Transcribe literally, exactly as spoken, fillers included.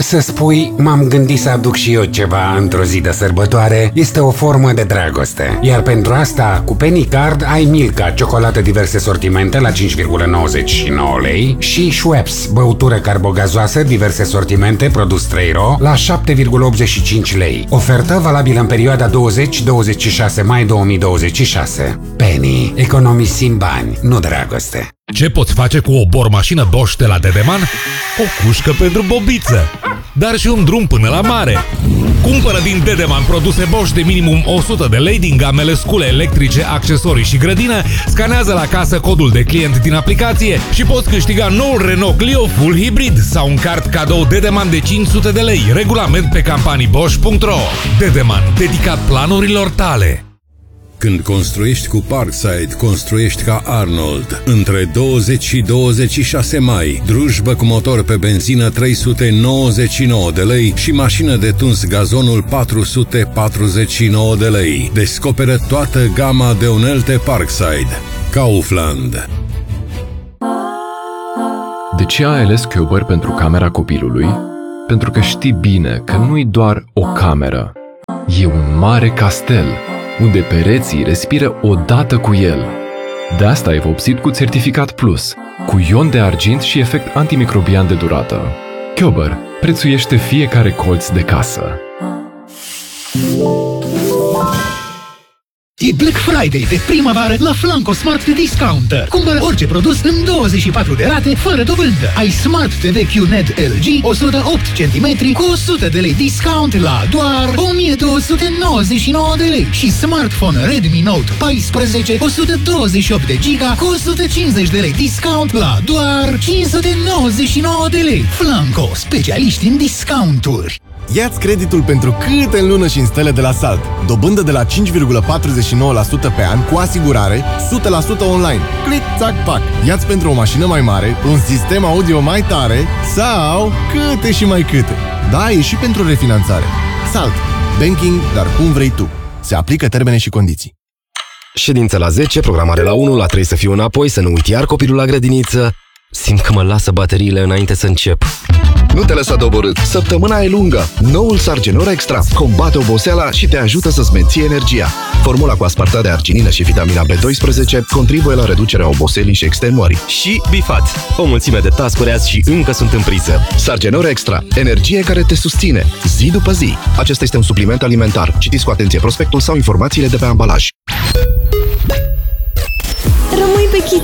Să spui, m-am gândit să aduc și eu ceva într-o zi de sărbătoare, este o formă de dragoste. Iar pentru asta, cu Penny Card ai Milka, ciocolată diverse sortimente la cinci virgulă nouăzeci și nouă lei și Schweppes, băutură carbogazoasă diverse sortimente, produs trei ro la șapte virgulă optzeci și cinci lei. Ofertă valabilă în perioada douăzeci douăzeci și șase mai două mii douăzeci și șase. Penny, economisim bani, nu dragoste. Ce poți face cu o bormașină Bosch de la Dedeman? O cușcă pentru bobiță, dar și un drum până la mare. Cumpără din Dedeman produse Bosch de minimum o sută de lei din gamele scule electrice, accesorii și grădină, scanează la casă codul de client din aplicație și poți câștiga noul Renault Clio Full Hybrid sau un card cadou Dedeman de cinci sute de lei. Regulament pe campanii bosch punct ro. Dedeman, dedicat planurilor tale. Când construiești cu Parkside, construiești ca Arnold. Între douăzeci și douăzeci și șase mai, drujbă cu motor pe benzină trei sute nouăzeci și nouă de lei și mașină de tuns gazonul patru sute patruzeci și nouă de lei. Descoperă toată gama de unelte Parkside. Kaufland. De ce ai ales Köber pentru camera copilului? Pentru că știi bine că nu-i doar o cameră. E un mare castel, unde pereții respiră odată cu el. De asta ai vopsit cu certificat plus, cu ion de argint și efect antimicrobian de durată. Köber prețuiește fiecare colț de casă. E Black Friday de primăvară la Flanco Smart Discount. Cumpără orice produs în douăzeci și patru de rate fără dobândă. Ai Smart T V Q N E D L G o sută opt centimetri cu o sută de lei discount la doar o mie două sute nouăzeci și nouă de lei și smartphone Redmi Note paisprezece o sută douăzeci și opt de giga cu o sută cincizeci de lei discount la doar cinci sute nouăzeci și nouă de lei. Flanco, specialiști în discounturi. Ia-ți creditul pentru câte în lună și în stele de la Salt. Dobândă de la cinci virgulă patruzeci și nouă la sută pe an cu asigurare, o sută la sută online. Click, tac, pac. Ia-ți pentru o mașină mai mare, un sistem audio mai tare sau câte și mai câte. Da, e și pentru refinanțare. Salt. Banking, dar cum vrei tu. Se aplică termene și condiții. Ședință la zece, programare la unu, la trei să fiu înapoi, să nu uit iar copilul la grădiniță. Simt că mă lasă bateriile înainte să încep. Nu te lăsa doborât. Săptămâna e lungă. Noul Sargenor Extra combate oboseala și te ajută să-ți menții energia. Formula cu aspartat de arginină și vitamina B doisprezece contribuie la reducerea oboselii și extenuării. Și bifat. O mulțime de task-uri azi și încă sunt în priză. Sargenor Extra. Energie care te susține zi după zi. Acesta este un supliment alimentar. Citiți cu atenție prospectul sau informațiile de pe ambalaj. Rămâi pe chit